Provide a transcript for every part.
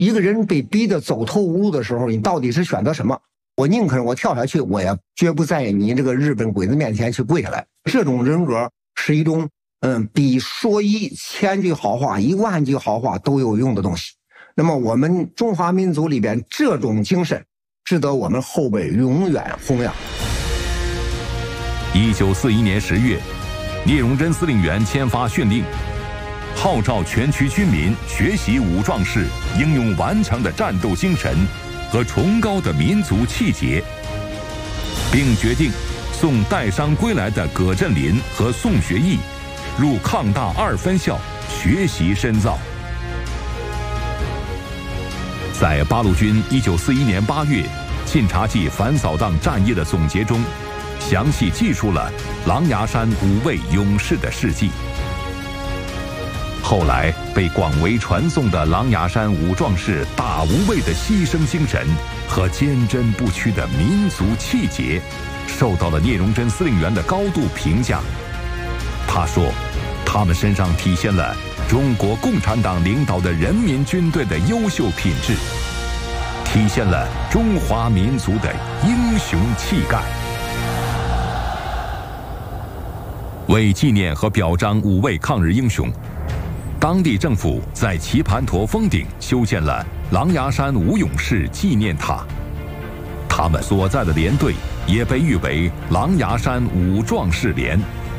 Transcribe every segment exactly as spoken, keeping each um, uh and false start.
一个人被逼得走投无路的时候，你到底是选择什么？我宁可我跳下去，我也绝不在你这个日本鬼子面前去跪下来。这种人格是一种嗯，比说一千句好话、一万句好话都有用的东西。那么我们中华民族里边这种精神，值得我们后辈永远弘扬。 一九四一年十月，聂荣臻司令员签发训令，号召全区军民学习武壮士英勇顽强的战斗精神和崇高的民族气节，并决定送带伤归来的葛振林和宋学义入抗大二分校学习深造。在八路军一九四一年八月晋察冀反扫荡战役的总结中，详细记述了狼牙山五位勇士的事迹。后来被广为传颂的狼牙山五壮士大无畏的牺牲精神和坚贞不屈的民族气节，受到了聂荣臻司令员的高度评价。他说，他们身上体现了中国共产党领导的人民军队的优秀品质，体现了中华民族的英雄气概。为纪念和表彰五位抗日英雄，当地政府在棋盘陀峰顶修建了狼牙山五勇士纪念塔，他们所在的连队也被誉为狼牙山五壮士连。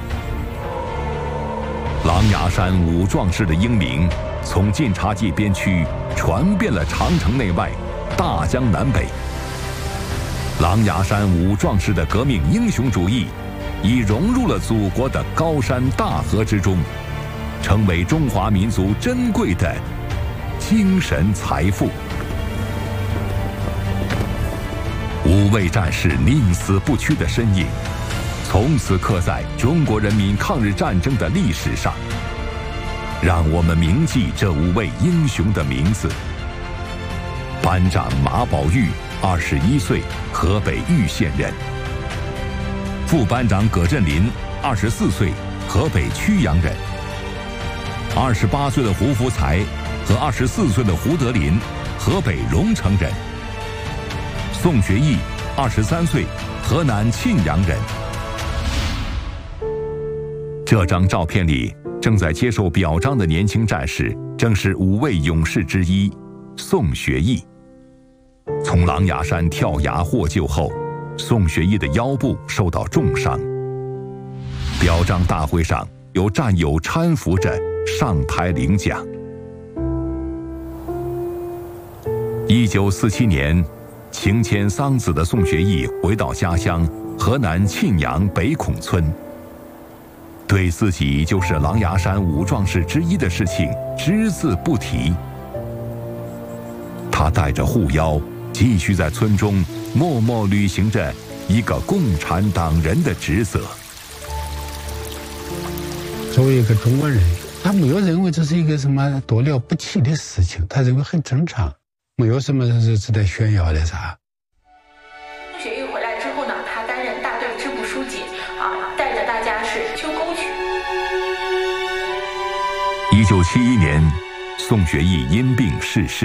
狼牙山五壮士的英名从晋察冀边区传遍了长城内外、大江南北。狼牙山五壮士的革命英雄主义已融入了祖国的高山大河之中，成为中华民族珍贵的精神财富。五位战士宁死不屈的身影，从此刻在中国人民抗日战争的历史上。让我们铭记这五位英雄的名字：班长马宝玉，二十一岁，河北玉县人；副班长葛振林，二十四岁，河北曲阳人；二十八岁的胡福才和二十四岁的胡德林，河北荣城人；宋学义，二十三岁，河南沁阳人。这张照片里正在接受表彰的年轻战士，正是五位勇士之一宋学义。从狼牙山跳崖获救后，宋学义的腰部受到重伤。表彰大会上，有战友搀扶着上台领奖。一九四七年，情牵桑梓的宋学义回到家乡河南沁阳北孔村，对自己就是狼牙山五壮士之一的事情只字不提。他带着护腰，继续在村中默默履行着一个共产党人的职责。 作为一个中国人，他没有认为这是一个什么多了不起的事情，他认为很正常，没有什么是值得炫耀的啥。 宋学义回来之后呢，他担任大队支部书记，啊，带着大家是秋沟去。 一九七一年，宋学义因病逝世。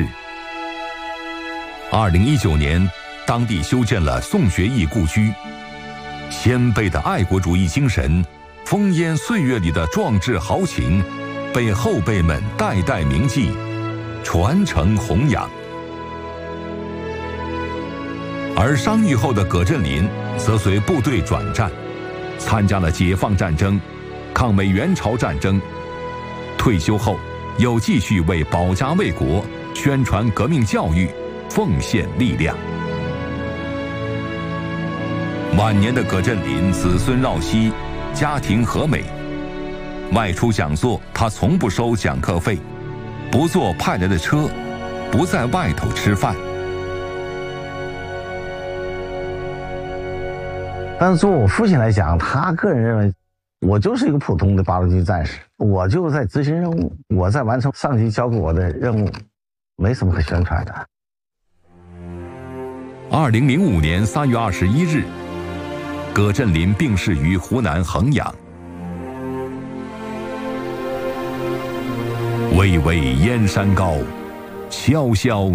二零一九年，当地修建了宋学义故居，先辈的爱国主义精神，烽烟岁月里的壮志豪情，被后辈们代代铭记，传承弘扬。而伤愈后的葛振林则随部队转战，参加了解放战争、抗美援朝战争。退休后，又继续为保家卫国、宣传革命教育奉献力量。晚年的葛振林子孙绕膝，家庭和美。外出讲座，他从不收讲课费，不坐派来的车，不在外头吃饭。 但是作为我父亲来讲，他个人认为，我就是一个普通的八路军战士，我就在执行任务，我在完成上级交给我的任务，没什么可宣传的。 二零零五年三月二十一日，葛振林病逝于湖南衡阳。巍巍燕山高，萧萧